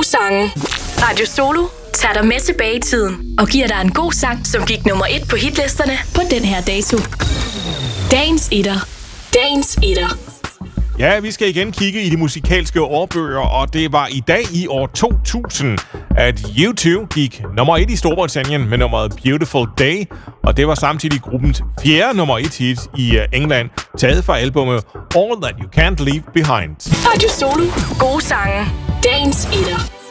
gode sange. Radio Solo tager dig med tilbage i tiden og giver dig en god sang, som gik nummer 1 på hitlisterne på den her dato. Dagens etter. Dagens etter. Ja, vi skal igen kigge i de musikalske årbøger, og det var i dag i år 2000, at U2 gik nummer 1 i Storbritannien med nummeret Beautiful Day, og det var samtidig gruppens 4. nummer 1 hit i England, taget fra albumet All That You Can't Leave Behind. Radio Solo. Gode sange. Dagens etter.